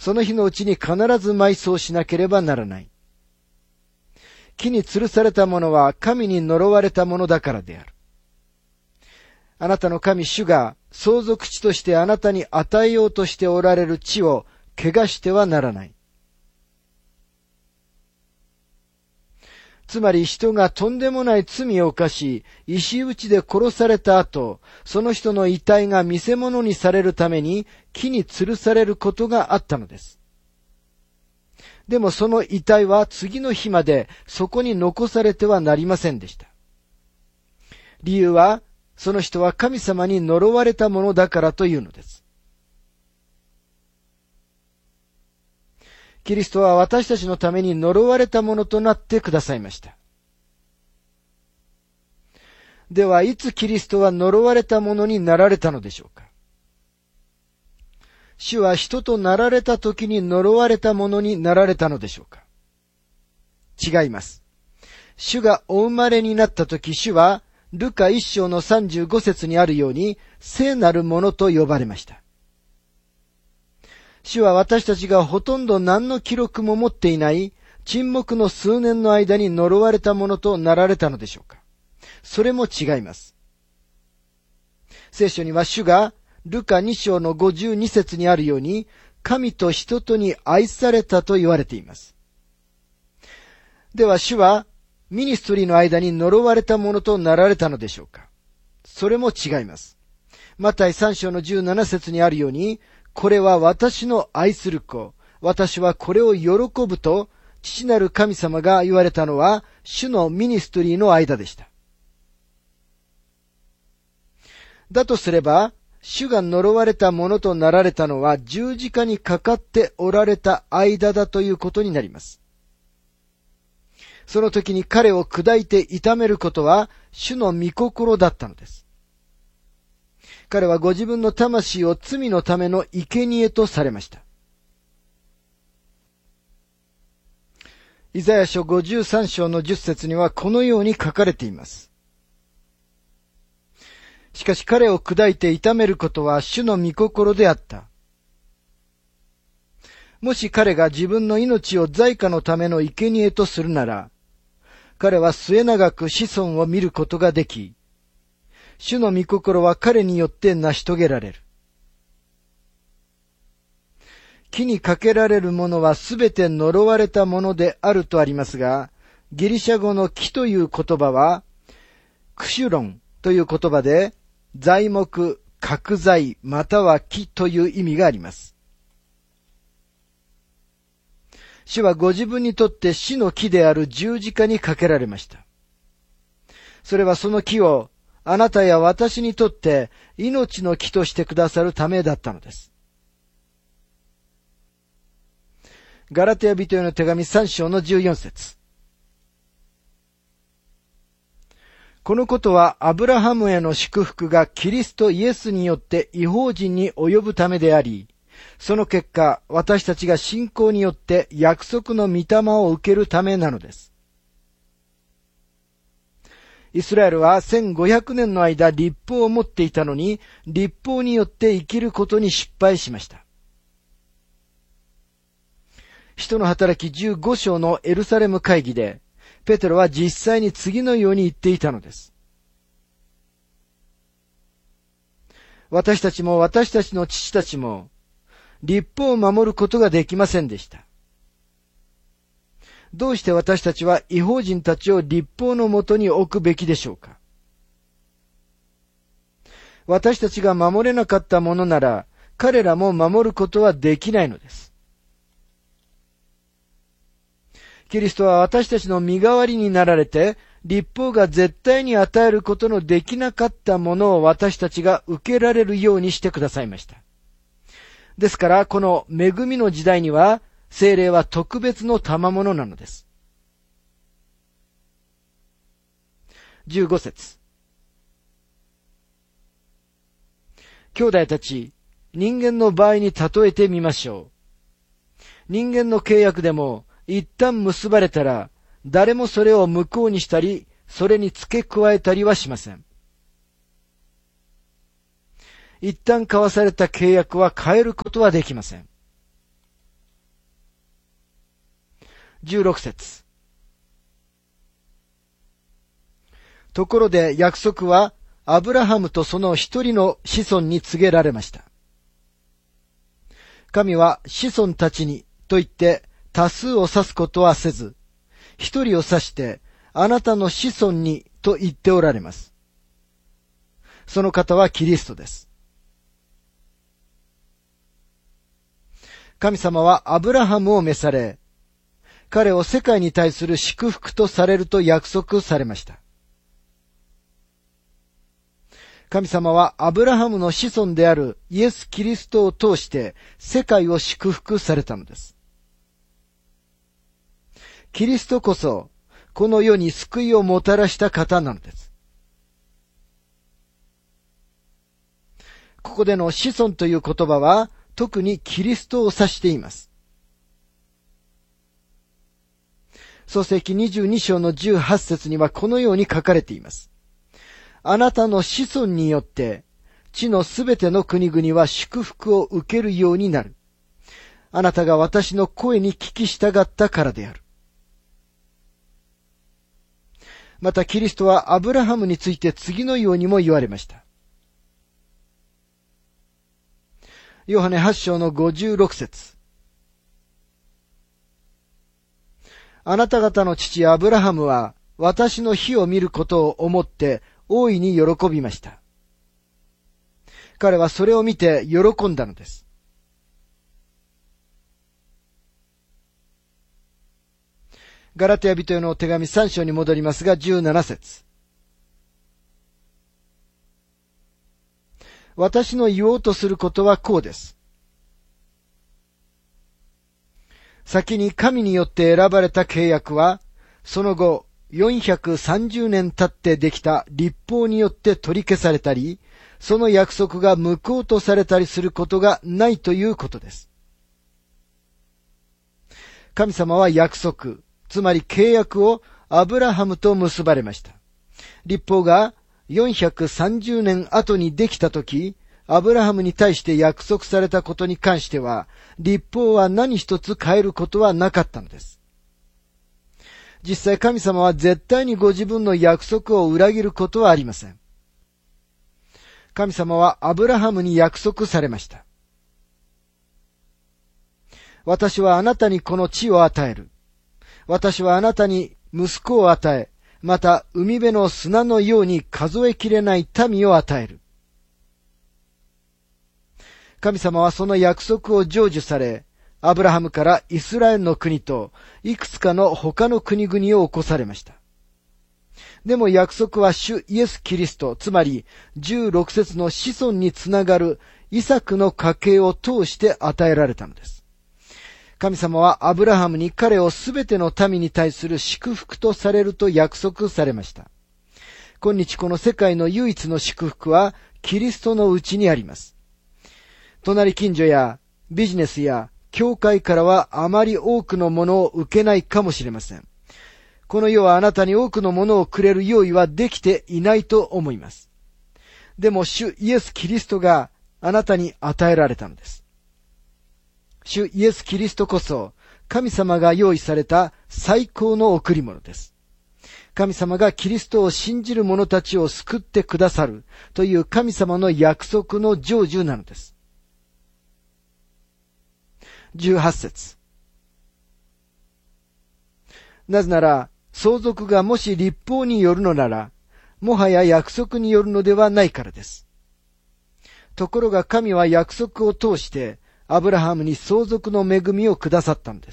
その日のうちに必ず埋葬しなければならない。木に吊るされたものは神に呪われたものだからである。あなたの神主が相続地としてあなたに与えようとしておられる地を汚してはならない。つまり人がとんでもない罪を犯し、石打ちで殺された後、その人の遺体が見せ物にされるために木に吊るされることがあったのです。でもその遺体は次の日までそこに残されてはなりませんでした。理由は、その人は神様に呪われたものだからというのです。キリストは私たちのために呪われたものとなってくださいました。では、いつキリストは呪われたものになられたのでしょうか。主は人となられた時に呪われたものになられたのでしょうか。違います。主がお生まれになった時、主はルカ1章の35節にあるように聖なるものと呼ばれました。主は私たちがほとんど何の記録も持っていない沈黙の数年の間に呪われたものとなられたのでしょうか。それも違います。聖書には主がルカ2章の52節にあるように神と人とに愛されたと言われています。では主はミニストリーの間に呪われたものとなられたのでしょうか。それも違います。マタイ3章の17節にあるように、これは私の愛する子、私はこれを喜ぶと父なる神様が言われたのは主のミニストリーの間でした。だとすれば、主が呪われたものとなられたのは十字架にかかっておられた間だということになります。その時に彼を砕いて痛めることは主の御心だったのです。彼はご自分の魂を罪のための生贄とされました。イザヤ書53章の10節にはこのように書かれています。しかし彼を砕いて痛めることは主の御心であった。もし彼が自分の命を罪過のための生贄とするなら、彼は末永く子孫を見ることができ、主の御心は彼によって成し遂げられる。木にかけられるものはすべて呪われたものであるとありますが、ギリシャ語の木という言葉は、クシュロンという言葉で、材木、角材、または木という意味があります。主はご自分にとって死の木である十字架にかけられました。それはその木をあなたや私にとって命の木としてくださるためだったのです。ガラテヤ人への手紙3章の14節。このことはアブラハムへの祝福がキリストイエスによって異邦人に及ぶためであり、その結果、私たちが信仰によって約束の御霊を受けるためなのです。イスラエルは1500年の間律法を持っていたのに、律法によって生きることに失敗しました。使徒の働き15章のエルサレム会議で、ペテロは実際に次のように言っていたのです。私たちも私たちの父たちも、律法を守ることができませんでした。どうして私たちは異邦人たちを律法のもとに置くべきでしょうか。私たちが守れなかったものなら、彼らも守ることはできないのです。キリストは私たちの身代わりになられて、律法が絶対に与えることのできなかったものを私たちが受けられるようにしてくださいました。ですから、この恵みの時代には、聖霊は特別の賜物なのです。15節。兄弟たち、人間の場合に例えてみましょう。人間の契約でも、一旦結ばれたら、誰もそれを無効にしたり、それに付け加えたりはしません。一旦交わされた契約は変えることはできません。 16節。ところで約束はアブラハムとその一人の子孫に告げられました。神は子孫たちにと言って多数を指すことはせず、一人を指してあなたの子孫にと言っておられます。その方はキリストです。神様はアブラハムを召され、彼を世界に対する祝福とされると約束されました。神様はアブラハムの子孫であるイエス・キリストを通して世界を祝福されたのです。キリストこそこの世に救いをもたらした方なのです。ここでの子孫という言葉は特にキリストを指しています。創世記22章の18節にはこのように書かれています。あなたの子孫によって地のすべての国々は祝福を受けるようになる。あなたが私の声に聞き従ったからである。またキリストはアブラハムについて次のようにも言われました。ヨハネ8章の56節。あなた方の父アブラハムは私の日を見ることを思って大いに喜びました。彼はそれを見て喜んだのです。ガラテヤ人への手紙3章に戻りますが17節。私の言おうとすることはこうです。先に神によって選ばれた契約は、その後430年経ってできた律法によって取り消されたり、その約束が無効とされたりすることがないということです。神様は約束、つまり契約をアブラハムと結ばれました。律法が430年後にできたとき、アブラハムに対して約束されたことに関しては、律法は何一つ変えることはなかったのです。実際神様は絶対にご自分の約束を裏切ることはありません。神様はアブラハムに約束されました。私はあなたにこの地を与える。私はあなたに息子を与え、また海辺の砂のように数えきれない民を与える。神様はその約束を成就され、アブラハムからイスラエルの国といくつかの他の国々を起こされました。でも約束は主イエス・キリスト、つまり16節の子孫につながるイサクの家系を通して与えられたのです。神様はアブラハムに彼をすべての民に対する祝福とされると約束されました。今日この世界の唯一の祝福はキリストのうちにあります。隣近所やビジネスや教会からはあまり多くのものを受けないかもしれません。この世はあなたに多くのものをくれる用意はできていないと思います。でも主イエス・キリストがあなたに与えられたのです。主イエス・キリストこそ神様が用意された最高の贈り物です。神様がキリストを信じる者たちを救ってくださるという神様の約束の成就なのです。18節。なぜなら、相続がもし律法によるのなら、もはや約束によるのではないからです。ところが神は約束を通して、アブラハムに相続の恵みをくださったのです。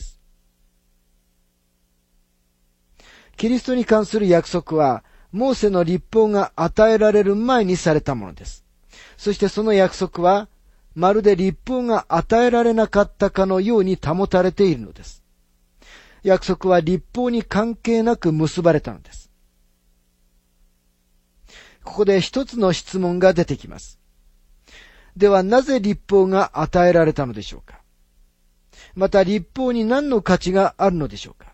キリストに関する約束は、モーセの律法が与えられる前にされたものです。そしてその約束は、まるで律法が与えられなかったかのように保たれているのです。約束は律法に関係なく結ばれたのです。ここで一つの質問が出てきます。ではなぜ律法が与えられたのでしょうか。また律法に何の価値があるのでしょうか。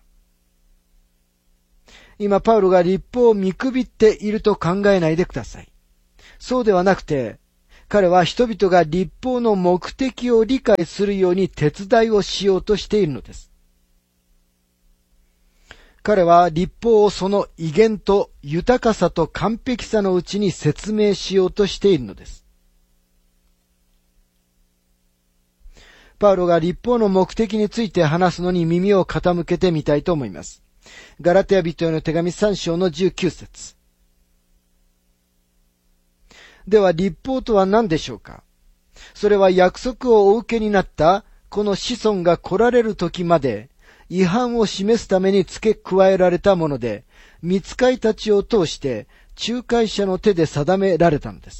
今パウロが律法を見くびっていると考えないでください。そうではなくて、彼は人々が律法の目的を理解するように手伝いをしようとしているのです。 彼は律法をその威厳と豊かさと完璧さのうちに説明しようとしているのです。パウロが律法の目的について話すのに耳を傾けてみたいと思います。ガラテヤ人への手紙3章の19節。では律法とは何でしょうか。それは約束をお受けになったこの子孫が来られる時まで違反を示すために付け加えられたもので、御使いたちを通して仲介者の手で定められたのです。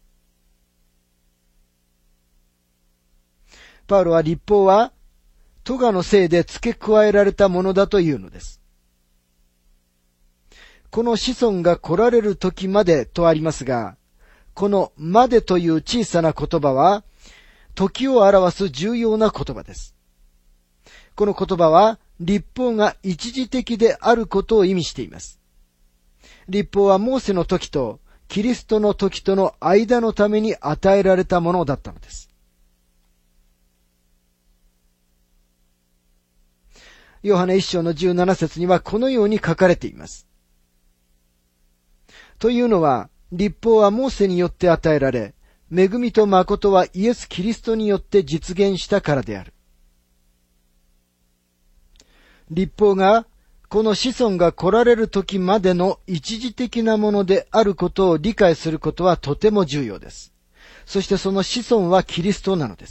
パウロは律法は咎のせいで付け加えられたものだというのです。この子孫が来られる時までとありますが、このまでという小さな言葉は、時を表す重要な言葉です。この言葉は、律法が一時的であることを意味しています。律法はモーセの時とキリストの時との間のために与えられたものだったのです。ヨハネ1章の17節にはこのように書かれています。というのは、律法はモーセによって与えられ、恵みと誠はイエス・キリストによって実現したからである。律法がこの子孫が来られる時までの一時的なものであることを理解することはとても重要です。そしてその子孫はキリストなのです。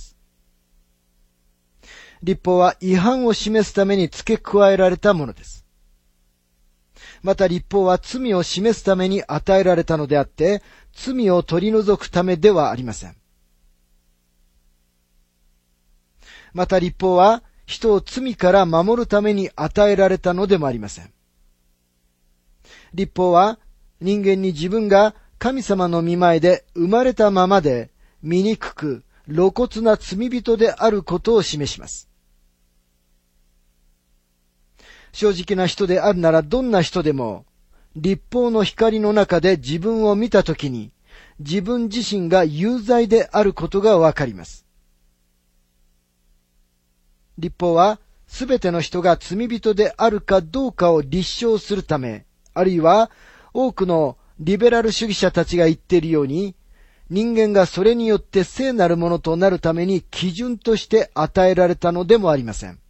律法は違反を示すために付け加えられたものです。また律法は罪を示すために与えられたのであって、罪を取り除くためではありません。また律法は人を罪から守るために与えられたのでもありません。律法は人間に自分が神様の御前で生まれたままで醜く露骨な罪人であることを示します。正直な人であるならどんな人でも、律法の光の中で自分を見たときに、自分自身が有罪であることがわかります。律法は、すべての人が罪人であるかどうかを立証するため、あるいは、多くのリベラル主義者たちが言っているように、人間がそれによって聖なるものとなるために基準として与えられたのでもありません。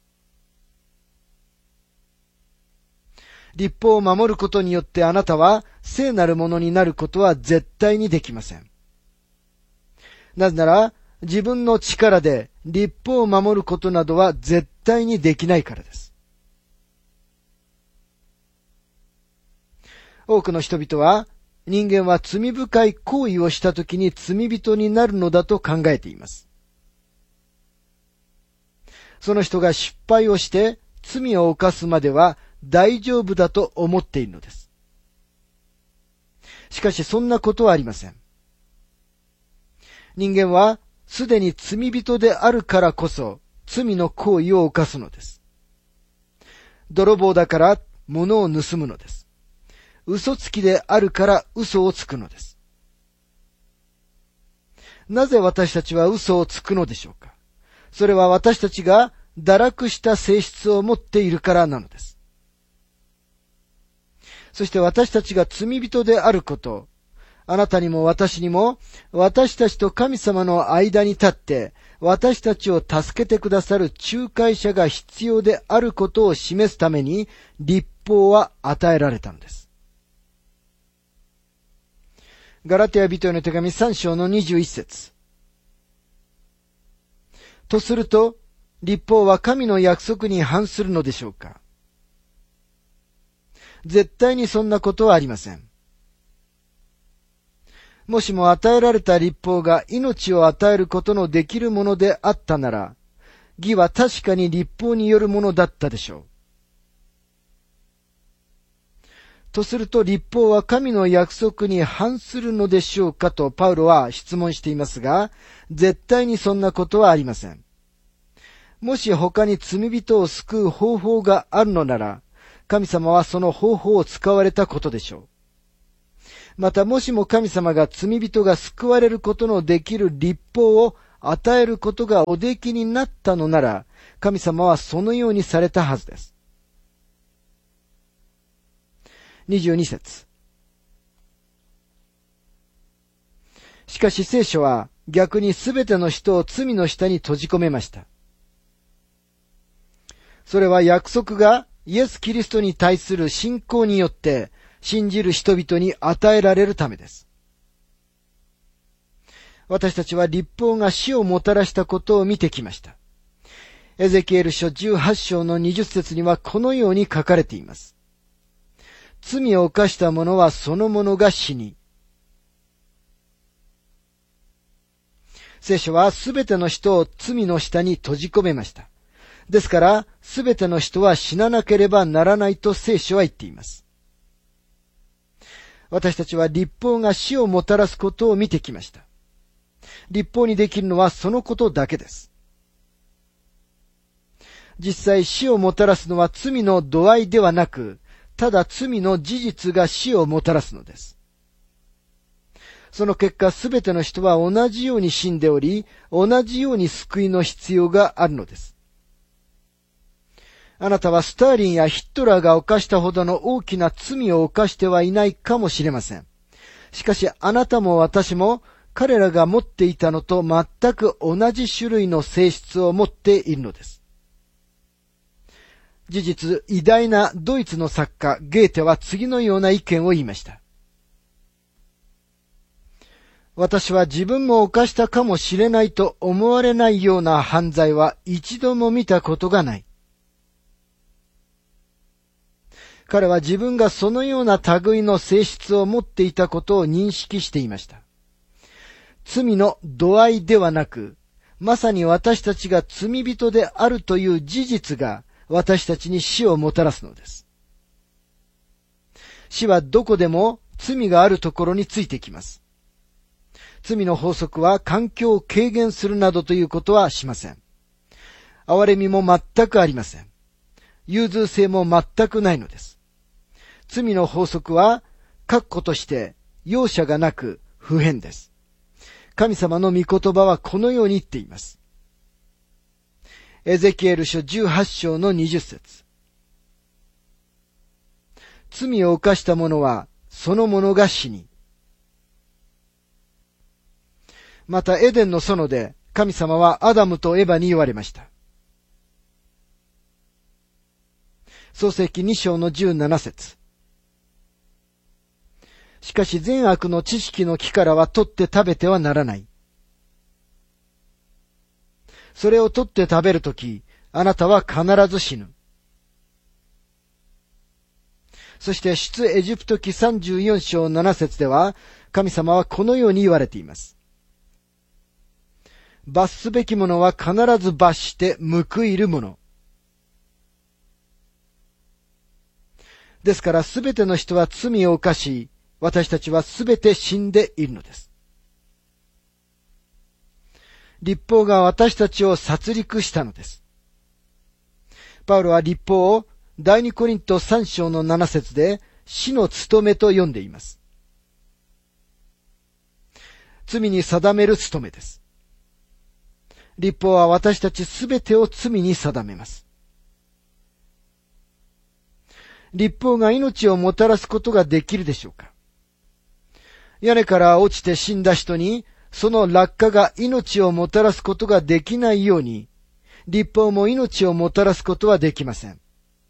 律法を守ることによってあなたは聖なるものになることは絶対にできません。なぜなら、自分の力で律法を守ることなどは絶対にできないからです。多くの人々は、人間は罪深い行為をしたときに罪人になるのだと考えています。その人が失敗をして罪を犯すまでは大丈夫だと思っているのです。しかしそんなことはありません。人間はすでに罪人であるからこそ罪の行為を犯すのです。泥棒だから物を盗むのです。嘘つきであるから嘘をつくのです。なぜ私たちは嘘をつくのでしょうか。それは私たちが堕落した性質を持っているからなのです。そして私たちが罪人であること、あなたにも私にも、私たちと神様の間に立って、私たちを助けてくださる仲介者が必要であることを示すために、律法は与えられたのです。ガラテヤ人への手紙3章の21節。とすると、律法は神の約束に反するのでしょうか。絶対にそんなことはありません。もしも与えられた律法が命を与えることのできるものであったなら、義は確かに律法によるものだったでしょう。とすると律法は神の約束に反するのでしょうかとパウロは質問していますが、絶対にそんなことはありません。もし他に罪人を救う方法があるのなら、神様はその方法を使われたことでしょう。またもしも神様が罪人が救われることのできる律法を与えることがおできになったのなら、神様はそのようにされたはずです。 22節。しかし聖書は逆にすべての人を罪の下に閉じ込めました。それは約束がイエス・キリストに対する信仰によって信じる人々に与えられるためです。私たちは律法が死をもたらしたことを見てきました。エゼキエル書18章の20節にはこのように書かれています。罪を犯した者はその者が死に。聖書はすべての人を罪の下に閉じ込めました。ですから、すべての人は死ななければならないと聖書は言っています。私たちは律法が死をもたらすことを見てきました。律法にできるのはそのことだけです。実際死をもたらすのは罪の度合いではなく、ただ罪の事実が死をもたらすのです。その結果すべての人は同じように死んでおり、同じように救いの必要があるのです。あなたはスターリンやヒットラーが犯したほどの大きな罪を犯してはいないかもしれません。しかしあなたも私も彼らが持っていたのと全く同じ種類の性質を持っているのです。事実、偉大なドイツの作家ゲーテは次のような意見を言いました。私は自分も犯したかもしれないと思われないような犯罪は一度も見たことがない。彼は自分がそのような類の性質を持っていたことを認識していました。罪の度合いではなく、まさに私たちが罪人であるという事実が私たちに死をもたらすのです。死はどこでも罪があるところについてきます。罪の法則は環境を軽減するなどということはしません。憐れみも全くありません。融通性も全くないのです。罪の法則は確固として容赦がなく不変です。神様の御言葉はこのように言っています。エゼキエル書18章の20節。罪を犯した者はその者が死に。またエデンの園で神様はアダムとエバに言われました。創世記2章の17節。しかし善悪の知識の木からは取って食べてはならない。それを取って食べるとき、あなたは必ず死ぬ。そして出エジプト記34章7節では、神様はこのように言われています。罰すべきものは必ず罰して報いるもの。ですからすべての人は罪を犯し、私たちはすべて死んでいるのです。律法が私たちを殺戮したのです。パウロは律法を第二コリント3章の7節で死の務めと呼んでいます。罪に定める務めです。律法は私たちすべてを罪に定めます。律法が命をもたらすことができるでしょうか？屋根から落ちて死んだ人に、その落下が命をもたらすことができないように、律法も命をもたらすことはできません。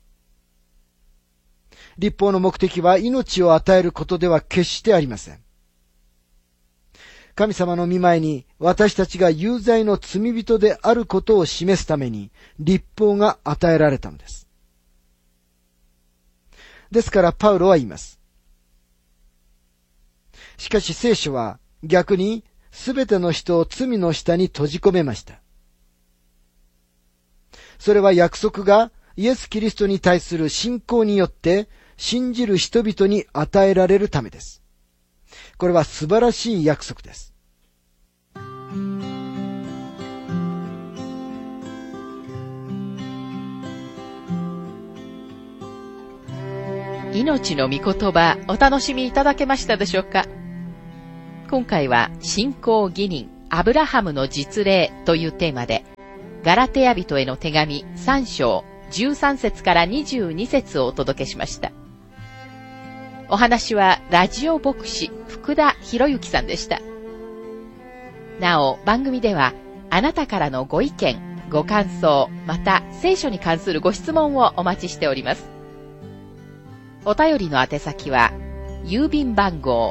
律法の目的は命を与えることでは決してありません。神様の御前に私たちが有罪の罪人であることを示すために律法が与えられたのです。ですからパウロは言います。しかし聖書は逆にすべての人を罪の下に閉じ込めました。それは約束がイエス・キリストに対する信仰によって信じる人々に与えられるためです。これは素晴らしい約束です。 命の御言葉、お楽しみいただけましたでしょうか？今回は信仰義人アブラハムの実例というテーマで、ガラテヤ人への手紙3章13節から22節をお届けしました。 お話はラジオ牧師福田博之さんでした。なお、番組ではあなたからのご意見、ご感想、また聖書に関するご質問をお待ちしております。お便りの宛先は、郵便番号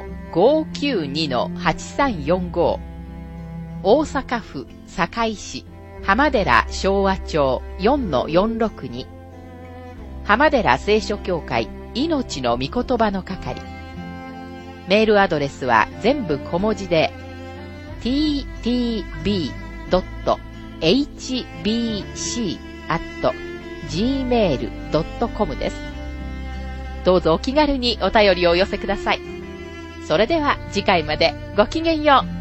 592-8345 大阪府堺市浜寺昭和町 4-462 浜寺聖書協会命の御言葉の係。メールアドレスは全部小文字で ttb.hbc@gmail.com です。どうぞお気軽にお便りをお寄せください。それでは次回までごきげんよう。